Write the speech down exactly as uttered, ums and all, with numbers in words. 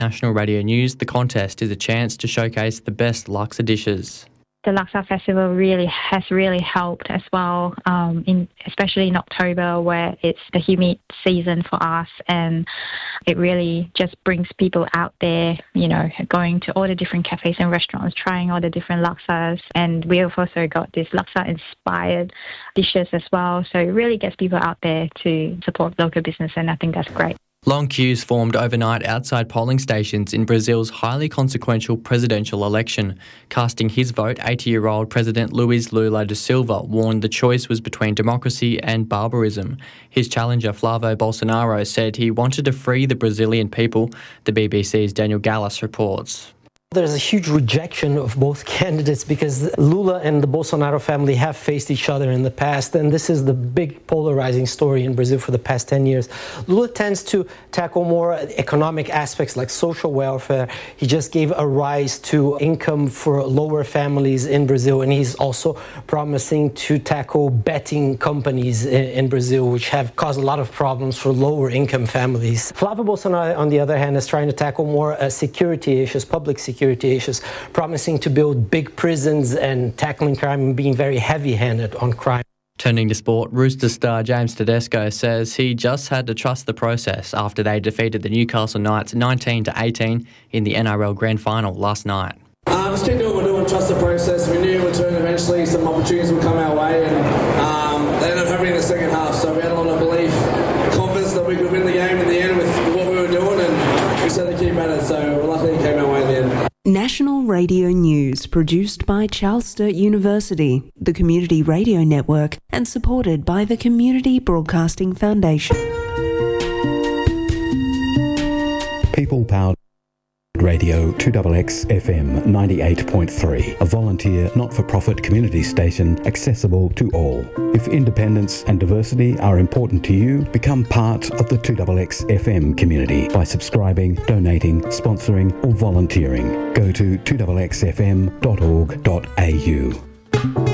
National Radio News, the contest is a chance to showcase the best laksa dishes. The Laksa Festival really has really helped as well, um, in especially in October where it's the humid season for us, and it really just brings people out there, you know, going to all the different cafes and restaurants, trying all the different laksas, and we have also got this laksa-inspired dishes as well, so it really gets people out there to support local business, and I think that's great. Long queues formed overnight outside polling stations in Brazil's highly consequential presidential election. Casting his vote, eighty-year-old President Luiz Lula da Silva warned the choice was between democracy and barbarism. His challenger, Flávio Bolsonaro, said he wanted to free the Brazilian people. The B B C's Daniel Gallas reports. There's a huge rejection of both candidates because Lula and the Bolsonaro family have faced each other in the past, and this is the big polarizing story in Brazil for the past ten years. Lula tends to tackle more economic aspects like social welfare. He just gave a rise to income for lower families in Brazil, and he's also promising to tackle betting companies in, in Brazil, which have caused a lot of problems for lower income families. Flávio Bolsonaro, on the other hand, is trying to tackle more uh, security issues, public security security issues, promising to build big prisons and tackling crime and being very heavy-handed on crime. Turning to sport, Roosters star James Tedesco says he just had to trust the process after they defeated the Newcastle Knights nineteen to eighteen in the N R L Grand Final last night. Um, just keep doing what we're doing, trust the process. We knew it would turn eventually, some opportunities would come our way, and um, they ended up happening in the second half, so we had a lot of belief, confidence that we could win the game in the end with what we were doing, and we set the keep at it, so we're lucky it came our way in the end. National Radio News, produced by Charles Sturt University, the Community Radio Network, and supported by the Community Broadcasting Foundation. People Powered Radio two X X F M ninety-eight point three, a volunteer not-for-profit community station accessible to all. If independence and diversity are important to you, become part of the two X X F M community by subscribing, donating, sponsoring or volunteering. Go to two X X F M dot org dot A U.